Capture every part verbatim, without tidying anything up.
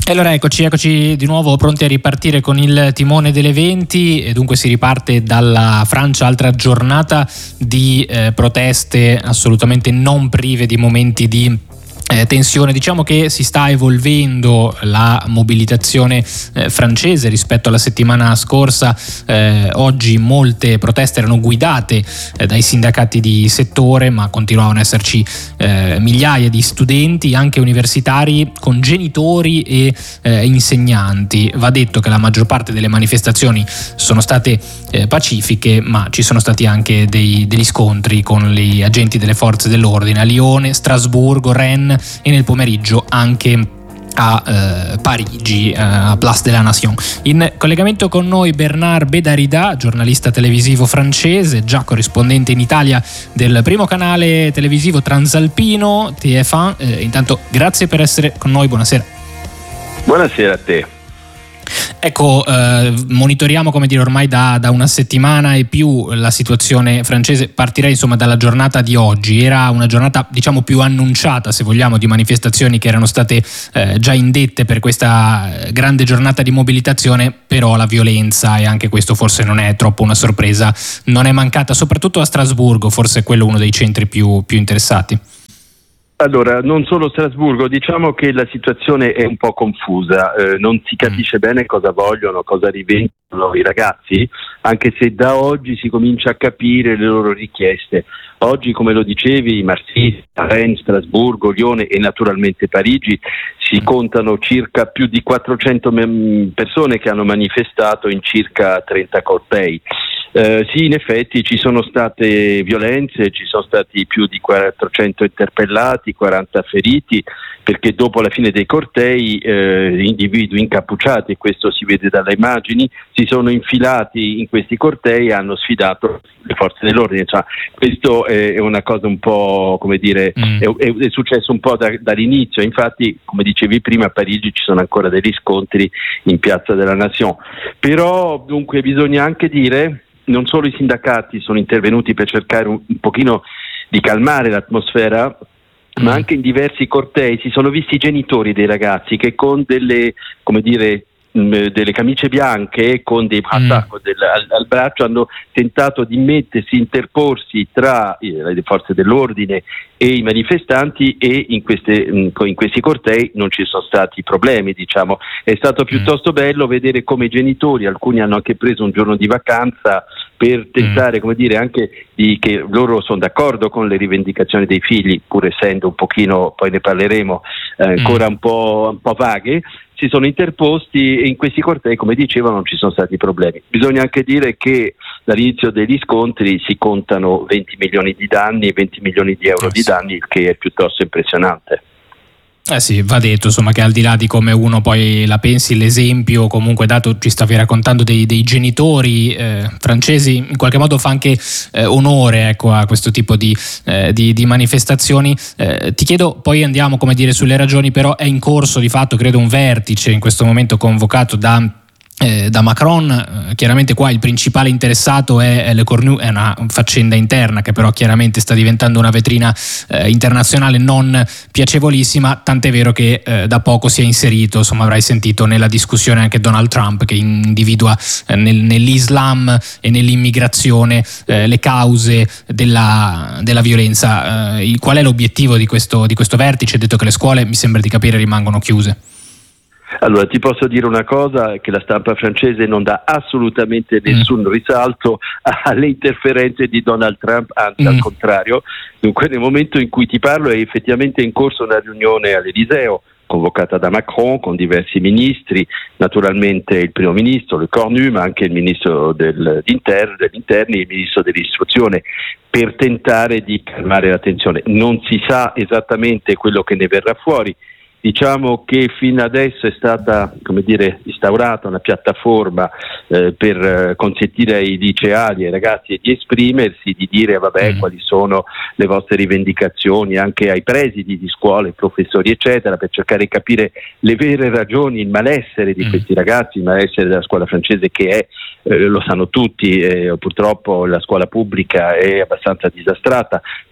E allora eccoci, eccoci di nuovo pronti a ripartire con il timone delle venti e dunque si riparte dalla Francia, altra giornata di eh, proteste assolutamente non prive di momenti di Eh, tensione. Diciamo che si sta evolvendo la mobilitazione eh, francese rispetto alla settimana scorsa. Eh, oggi molte proteste erano guidate eh, dai sindacati di settore, ma continuavano ad esserci eh, migliaia di studenti, anche universitari, con genitori e eh, insegnanti. Va detto che la maggior parte delle manifestazioni sono state eh, pacifiche, ma ci sono stati anche dei, degli scontri con gli agenti delle forze dell'ordine a Lione, Strasburgo, Rennes e nel pomeriggio anche a eh, Parigi, eh, a Place de la Nation. In collegamento con noi Bernard Bédarida, giornalista televisivo francese, già corrispondente in Italia del primo canale televisivo transalpino T F uno. Eh, intanto grazie per essere con noi, buonasera. Buonasera a te. Ecco, eh, monitoriamo, come dire, ormai da, da una settimana e più la situazione francese. Partirei insomma dalla giornata di oggi. Era una giornata, diciamo, più annunciata, se vogliamo, di manifestazioni che erano state eh, già indette per questa grande giornata di mobilitazione, però la violenza, e anche questo forse non è troppo una sorpresa, non è mancata, soprattutto a Strasburgo, forse quello uno dei centri più, più interessati. Allora, non solo Strasburgo, diciamo che la situazione è un po' confusa, eh, non si capisce mm. bene cosa vogliono, cosa rivendicano i ragazzi, anche se da oggi si comincia a capire le loro richieste. Oggi, come lo dicevi, Marsiglia, Rennes, Strasburgo, Lione e naturalmente Parigi, si contano circa più di quattrocento persone che hanno manifestato in circa trenta cortei. Eh, sì, in effetti ci sono state violenze, ci sono stati più di quattrocento interpellati, quaranta feriti, perché dopo la fine dei cortei eh, individui incappucciati, e questo si vede dalle immagini, si sono infilati in questi cortei e hanno sfidato le forze dell'ordine. Cioè, questo è una cosa un po', come dire, mm. è, è successo un po' da, dall'inizio. Infatti, come dicevi prima, a Parigi ci sono ancora degli scontri in Piazza della Nation. Però dunque bisogna anche dire, non solo i sindacati sono intervenuti per cercare un, un pochino di calmare l'atmosfera, mm. ma anche in diversi cortei si sono visti i genitori dei ragazzi che con delle, come dire, mh, delle camicie bianche, con dei brassard mm. del, al, al braccio, hanno tentato di mettersi, interporsi tra eh, le forze dell'ordine e i manifestanti, e in, queste, mh, in questi cortei non ci sono stati problemi, diciamo. È stato piuttosto mm. bello vedere come i genitori, alcuni hanno anche preso un giorno di vacanza per tentare, mm. come dire, anche di, che loro sono d'accordo con le rivendicazioni dei figli, pur essendo un pochino, poi ne parleremo, eh, ancora mm. un po', un po' vaghe, si sono interposti, e in questi cortei, come dicevo, non ci sono stati problemi. Bisogna anche dire che dall'inizio degli scontri si contano venti milioni di danni, venti milioni di euro oh, di sì. danni, il che è piuttosto impressionante. Eh sì, va detto insomma che al di là di come uno poi la pensi, l'esempio comunque dato, ci stavi raccontando dei, dei genitori eh, francesi, in qualche modo fa anche eh, onore, ecco, a questo tipo di, eh, di, di manifestazioni. Eh, ti chiedo, poi andiamo, come dire, sulle ragioni, però è in corso di fatto, credo, un vertice in questo momento convocato da Eh, da Macron. Eh, chiaramente qua il principale interessato è, è Le Cornu, è una faccenda interna che però chiaramente sta diventando una vetrina eh, internazionale non piacevolissima, tant'è vero che eh, da poco si è inserito, insomma avrai sentito, nella discussione anche Donald Trump, che individua eh, nel, nell'Islam e nell'immigrazione eh, le cause della, della violenza. Eh, qual è l'obiettivo di questo, di questo vertice? Detto che le scuole, mi sembra di capire, rimangono chiuse. Allora, ti posso dire una cosa, che la stampa francese non dà assolutamente nessun mm. risalto alle interferenze di Donald Trump, anzi mm. al contrario. Dunque, nel momento in cui ti parlo è effettivamente in corso una riunione all'Eliseo, convocata da Macron con diversi ministri, naturalmente il primo ministro, Le Cornu, ma anche il ministro del, dell'interno, dell'interni e il ministro dell'istruzione, per tentare di calmare la tensione. Non si sa esattamente quello che ne verrà fuori. Diciamo che fino adesso è stata, come dire, instaurata una piattaforma eh, per eh, consentire ai liceali, ai ragazzi di esprimersi, di dire vabbè mm. quali sono le vostre rivendicazioni, anche ai presidi di scuole, professori eccetera, per cercare di capire le vere ragioni, il malessere di mm. questi ragazzi, il malessere della scuola francese, che è, eh, lo sanno tutti, eh, purtroppo la scuola pubblica è abbastanza disastrata,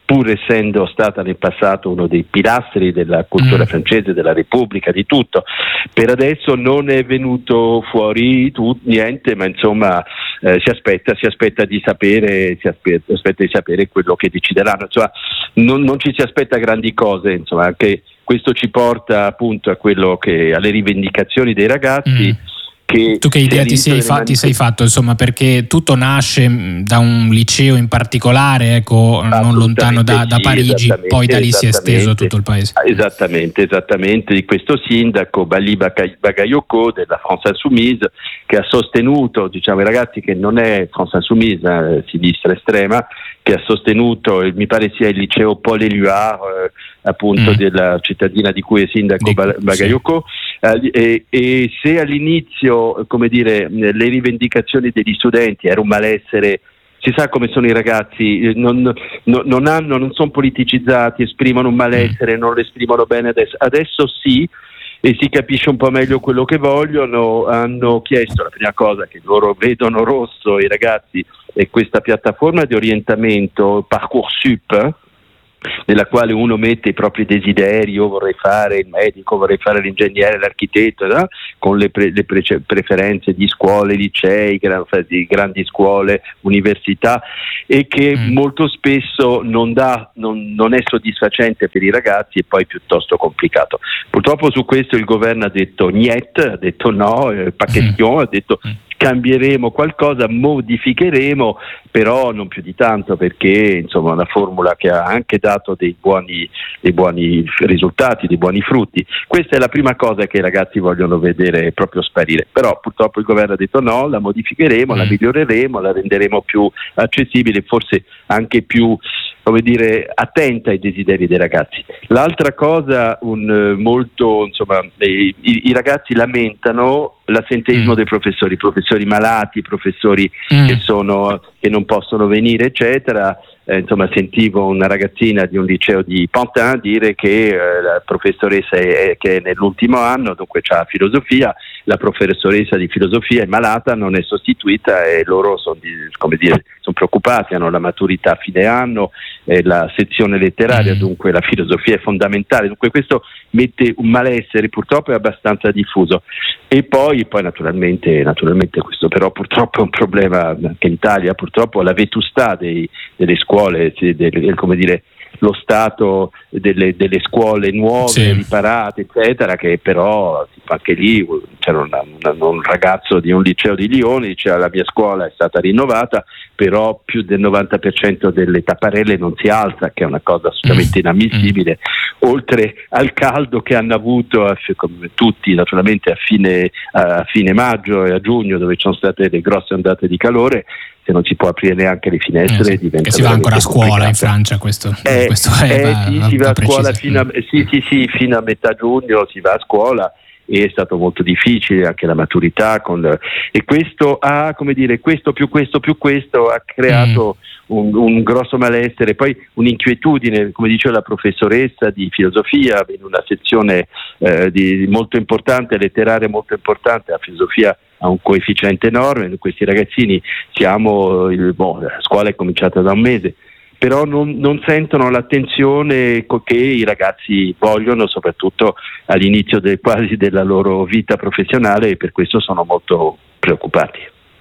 pur essendo stata nel passato uno dei pilastri della cultura mm. francese, della Repubblica, di tutto. Per adesso non è venuto fuori tu, niente, ma insomma eh, si aspetta, si aspetta di sapere, si aspetta, aspetta di sapere quello che decideranno. Insomma, non, non ci si aspetta grandi cose, insomma, anche questo ci porta appunto a quello che alle rivendicazioni dei ragazzi. Mm. Che tu che idea ti sei, fa, ti sei fatto, insomma, perché tutto nasce da un liceo in particolare, ecco, non lontano da, da Parigi, poi da lì si è esteso a tutto il paese. Esattamente, esattamente, di questo sindaco Bali Bagayoko della France Insoumise, che ha sostenuto, diciamo, i ragazzi, che non è France Insoumise, eh, sinistra estrema, che ha sostenuto, mi pare sia il liceo Paul Éluard, eh, appunto mm. della cittadina di cui è sindaco di, Bagayoko, sì. eh, e, e se all'inizio, come dire, le rivendicazioni degli studenti era un malessere, si sa come sono i ragazzi, non, non, non hanno, non sono politicizzati, esprimono un malessere, mm. non lo esprimono bene adesso, adesso sì, e si capisce un po' meglio quello che vogliono. Hanno chiesto, la prima cosa che loro vedono rosso, i ragazzi, è questa piattaforma di orientamento Parcoursup, nella quale uno mette i propri desideri, io vorrei fare il medico, vorrei fare l'ingegnere, l'architetto, no? Con le, pre, le pre, preferenze di scuole, licei, gran, di grandi scuole, università, e che mm. molto spesso non, dà, non, non è soddisfacente per i ragazzi e poi piuttosto complicato. Purtroppo su questo il governo ha detto niet, ha detto no, eh, pas question, mm. ha detto mm. cambieremo qualcosa, modificheremo, però non più di tanto, perché insomma è una formula che ha anche dato dei buoni, dei buoni risultati, dei buoni frutti. Questa è la prima cosa che i ragazzi vogliono vedere proprio sparire, però purtroppo il governo ha detto no, la modificheremo, mm. la miglioreremo, la renderemo più accessibile, forse anche più, come dire, attenta ai desideri dei ragazzi. L'altra cosa, un, molto, insomma, i, i, i ragazzi lamentano l'assenteismo mm. dei professori, professori malati, professori mm. che sono che non possono venire, eccetera. Eh, insomma, sentivo una ragazzina di un liceo di Pantin dire che eh, la professoressa è, che è nell'ultimo anno, dunque c'ha filosofia, la professoressa di filosofia è malata, non è sostituita, e loro sono, come dire, sono preoccupati, hanno la maturità a fine anno, eh, la sezione letteraria, mm. dunque la filosofia è fondamentale, dunque questo mette un malessere, purtroppo è abbastanza diffuso. E poi, poi naturalmente, naturalmente questo però purtroppo è un problema anche in Italia, purtroppo la vetustà dei, delle scuole, del, come dire, lo stato delle, delle scuole nuove, sì. riparate, eccetera, che però anche lì c'era una, una, un ragazzo di un liceo di Lione, diceva la mia scuola è stata rinnovata, però più del novanta per cento delle tapparelle non si alza, che è una cosa assolutamente inammissibile, mm. oltre al caldo che hanno avuto a, come tutti naturalmente a fine, a fine maggio e a giugno, dove ci sono state le grosse ondate di calore. Se non si può aprire neanche le finestre, eh, diventa che si va ancora a scuola complicato. In Francia, questo, eh, questo è eh, va, sì, va, si va va a scuola fino a, sì, sì, sì, fino a metà giugno si va a scuola, e è stato molto difficile anche la maturità con, e questo ha, come dire, questo più questo più questo ha creato mm. un, un grosso malessere, poi un'inquietudine, come diceva la professoressa di filosofia in una sezione eh, di, molto importante, letteraria molto importante. La filosofia ha un coefficiente enorme, questi ragazzini siamo, il, boh, la scuola è cominciata da un mese, però non, non sentono l'attenzione che i ragazzi vogliono, soprattutto all'inizio del, quasi della loro vita professionale, e per questo sono molto preoccupati.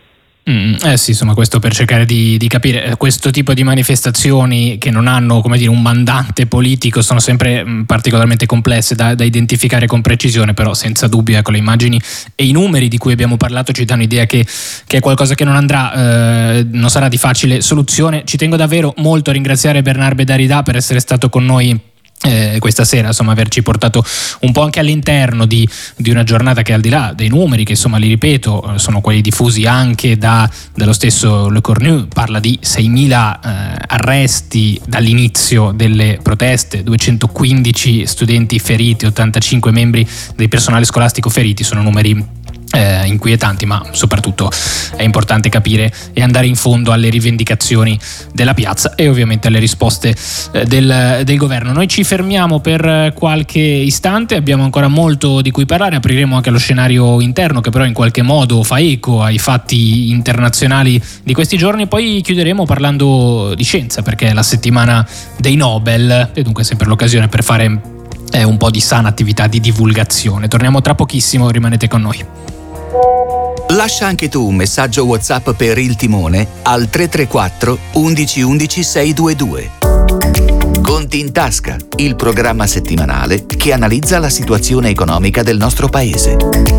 Mm, eh sì, insomma, questo per cercare di, di capire. Questo tipo di manifestazioni che non hanno, come dire, un mandante politico sono sempre mh, particolarmente complesse da, da identificare con precisione, però senza dubbio, ecco, le immagini e i numeri di cui abbiamo parlato ci danno idea che, che è qualcosa che non andrà, eh, non sarà di facile soluzione. Ci tengo davvero molto a ringraziare Bernarbe Darida per essere stato con noi Eh, questa sera, insomma, averci portato un po' anche all'interno di, di una giornata che, al di là dei numeri, che insomma li ripeto sono quelli diffusi anche da, dallo stesso Le Cornu, parla di seimila eh, arresti dall'inizio delle proteste, duecentoquindici studenti feriti, ottantacinque membri del personale scolastico feriti, sono numeri Eh, inquietanti, ma soprattutto è importante capire e andare in fondo alle rivendicazioni della piazza e ovviamente alle risposte eh, del, del governo. Noi ci fermiamo per qualche istante, abbiamo ancora molto di cui parlare, apriremo anche lo scenario interno che però in qualche modo fa eco ai fatti internazionali di questi giorni, poi chiuderemo parlando di scienza perché è la settimana dei Nobel e dunque sempre l'occasione per fare eh, un po' di sana attività di divulgazione. Torniamo tra pochissimo, rimanete con noi. Lascia anche tu un messaggio WhatsApp per Il Timone al tre tre quattro undici undici seicentoventidue. Conti in tasca, il programma settimanale che analizza la situazione economica del nostro paese.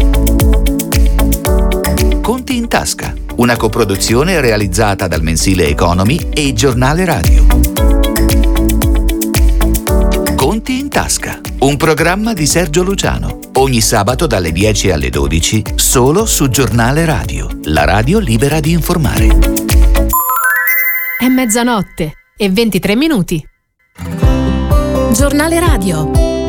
Conti in tasca, una coproduzione realizzata dal mensile Economy e il giornale radio. Conti in tasca, un programma di Sergio Luciano. Ogni sabato dalle dieci alle dodici, solo su Giornale Radio, la radio libera di informare. È mezzanotte e ventitré minuti. Giornale Radio.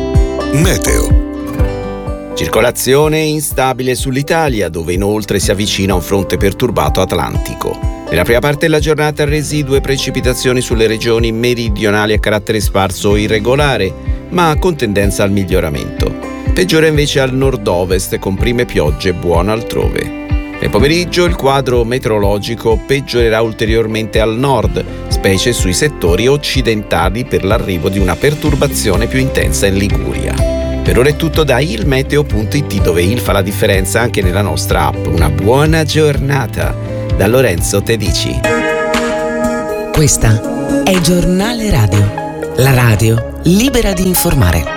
Meteo. Circolazione instabile sull'Italia, dove inoltre si avvicina un fronte perturbato atlantico. Nella prima parte della giornata residue precipitazioni sulle regioni meridionali a carattere sparso o irregolare, ma con tendenza al miglioramento. Peggiora invece al nord-ovest con prime piogge buone altrove. Nel pomeriggio il quadro meteorologico peggiorerà ulteriormente al nord, specie sui settori occidentali per l'arrivo di una perturbazione più intensa in Liguria. Per ora è tutto da ilmeteo punto it, dove il fa la differenza anche nella nostra app. Una buona giornata da Lorenzo Tedici. Questa è Giornale Radio, la radio libera di informare.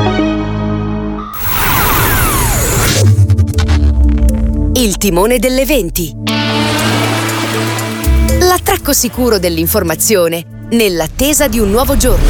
Il timone delle venti. L'attracco sicuro dell'informazione nell'attesa di un nuovo giorno.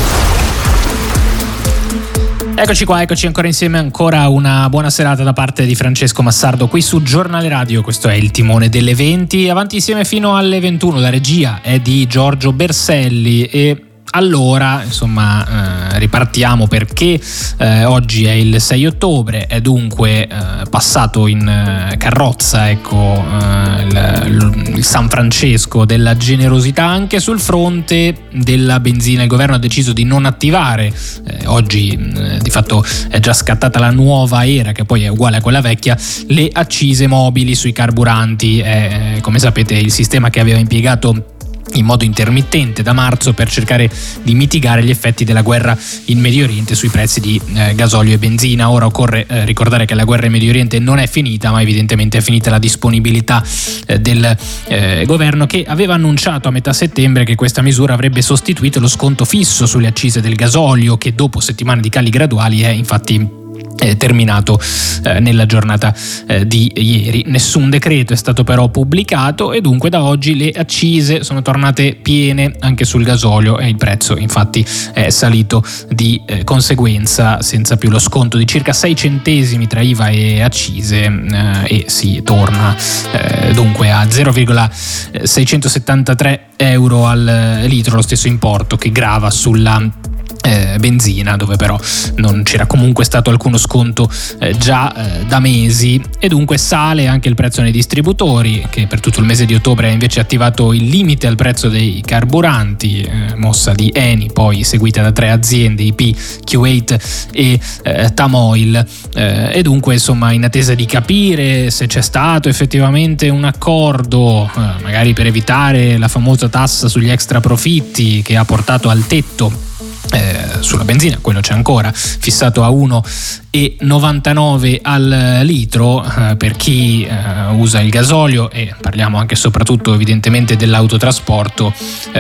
Eccoci qua, eccoci ancora insieme, ancora una buona serata da parte di Francesco Massardo qui su Giornale Radio. Questo è il timone delle venti, avanti insieme fino alle ventuno. La regia è di Giorgio Berselli e allora, insomma, eh, ripartiamo perché eh, oggi è il sei ottobre, è dunque eh, passato in eh, carrozza, ecco, eh, il, il San Francesco della generosità anche sul fronte della benzina. Il governo ha deciso di non attivare, eh, oggi eh, di fatto è già scattata la nuova era, che poi è uguale a quella vecchia, le accise mobili sui carburanti. È, come sapete, il sistema che aveva impiegato in modo intermittente da marzo per cercare di mitigare gli effetti della guerra in Medio Oriente sui prezzi di eh, gasolio e benzina. Ora occorre eh, ricordare che la guerra in Medio Oriente non è finita, ma evidentemente è finita la disponibilità eh, del eh, governo, che aveva annunciato a metà settembre che questa misura avrebbe sostituito lo sconto fisso sulle accise del gasolio, che dopo settimane di cali graduali è infatti è terminato eh, nella giornata eh, di ieri. Nessun decreto è stato però pubblicato e dunque da oggi le accise sono tornate piene anche sul gasolio e il prezzo infatti è salito di eh, conseguenza, senza più lo sconto di circa sei centesimi tra I V A e accise, eh, e si torna eh, dunque a zero virgola seicentosettantatré euro al litro, lo stesso importo che grava sulla Eh, benzina, dove però non c'era comunque stato alcuno sconto eh, già eh, da mesi, e dunque sale anche il prezzo nei distributori, che per tutto il mese di ottobre ha invece attivato il limite al prezzo dei carburanti, eh, mossa di Eni, poi seguita da tre aziende, I P, Q otto e eh, Tamoil, eh, e dunque insomma in attesa di capire se c'è stato effettivamente un accordo, eh, magari per evitare la famosa tassa sugli extra profitti che ha portato al tetto Eh, sulla benzina, quello c'è ancora, fissato a uno virgola novantanove al litro eh, per chi eh, usa il gasolio, e parliamo anche e soprattutto evidentemente dell'autotrasporto.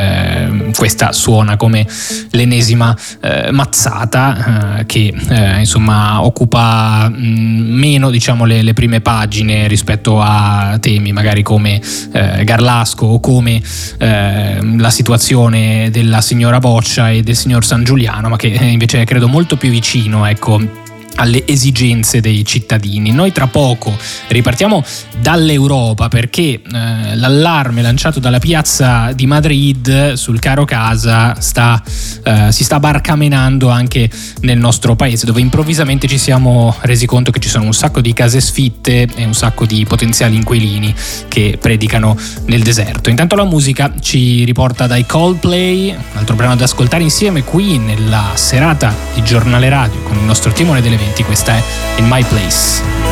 Eh, questa suona come l'ennesima eh, mazzata eh, che eh, insomma occupa mh, meno, diciamo, le, le prime pagine rispetto a temi magari come eh, Garlasco o come eh, la situazione della signora Boccia e del signor San Giuliano, ma che invece è credo molto più vicino, ecco, alle esigenze dei cittadini. Noi tra poco ripartiamo dall'Europa perché eh, l'allarme lanciato dalla piazza di Madrid sul caro casa sta, eh, si sta barcamenando anche nel nostro paese, dove improvvisamente ci siamo resi conto che ci sono un sacco di case sfitte e un sacco di potenziali inquilini che predicano nel deserto. Intanto la musica ci riporta dai Coldplay, un altro brano da ascoltare insieme qui nella serata di Giornale Radio con il nostro timone delle venti. Questa è In My Place.